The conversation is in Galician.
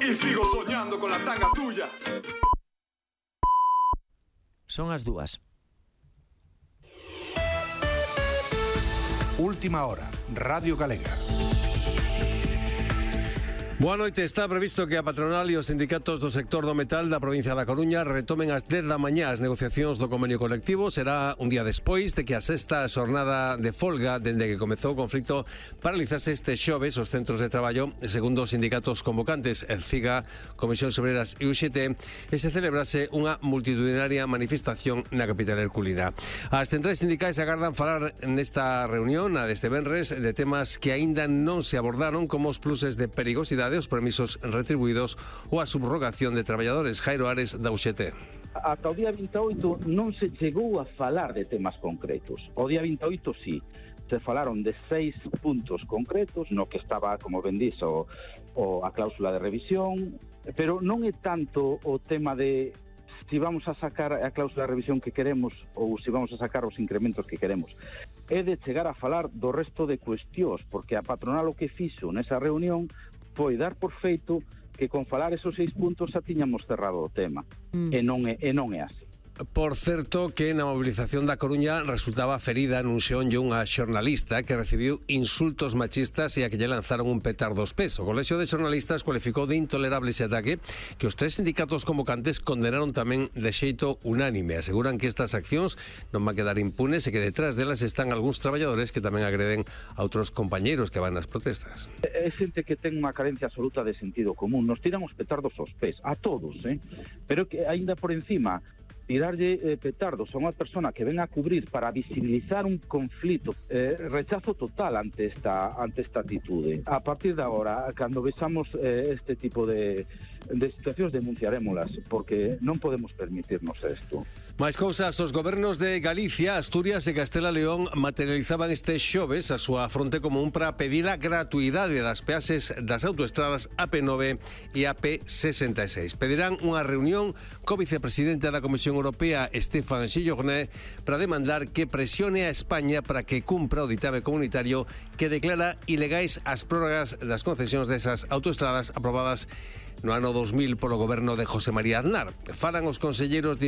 Y sigo soñando con la tanga tuya. Son as 2:00. Última hora, Radio Galega. Boa noite. Está previsto que a patronal e os sindicatos do sector do metal da provincia da Coruña retomen ás 10 da mañá as negociacións do convenio colectivo. Será un día despois de que a sexta xornada de folga dende que comezou o conflito paralizase este xoves os centros de traballo, segundo os sindicatos convocantes, el CIGA, Comisións Obreras e UGT, e se celebrase unha multitudinaria manifestación na capital herculina. As centrais sindicais agardan falar nesta reunión, a deste venres, de temas que aínda non se abordaron, como os pluses de perigosidade, os permisos retribuídos ou a subrogación de traballadores. Jairo Ares, da UGT. Ata o día 28 non se chegou a falar de temas concretos. O día 28 sí, se falaron de 6 puntos concretos, no que estaba, como ben dixo, a cláusula de revisión, pero non é tanto o tema de si vamos a sacar a cláusula de revisión que queremos ou si vamos a sacar os incrementos que queremos. É de chegar a falar do resto de cuestións, porque a patronal o que fixo nesa reunión foi dar por feito que con falar esos 6 puntos xa tiñamos cerrado o tema. E non é así. Por certo, que na mobilización da Coruña resultaba ferida nun xeonllo unha xornalista que recibiu insultos machistas e a que lle lanzaron un petardo aos pés. O Colexio de Xornalistas cualificou de intolerable ese ataque, que os 3 sindicatos convocantes condenaron tamén de xeito unánime. Aseguran que estas accións non van quedar impunes e que detrás delas están algúns traballadores que tamén agreden a outros compañeiros que van nas protestas. É xente que ten unha carencia absoluta de sentido común. Nos tiran os petardos aos pés, a todos, pero que aínda por encima tirarlle petardos a unha persona que ven a cubrir para visibilizar un conflito, rechazo total ante esta atitude. A partir de agora, cando vexamos este tipo de situacións, denunciarémolas, porque non podemos permitirnos isto. Máis cousas, os gobernos de Galicia, Asturias e Castela León materializaban este xoves a súa fronte común para pedir a gratuidade das peaxes das autoestradas AP9 e AP66. Pedirán unha reunión co vicepresidente da Comisión Europea, Stéphane Séjourné, para demandar que presione a España para que cumpra o ditame comunitario que declara ilegais as prórrogas das concesións desas autoestradas aprobadas no ano 2000 polo goberno de José María Aznar. Falan os conselleiros de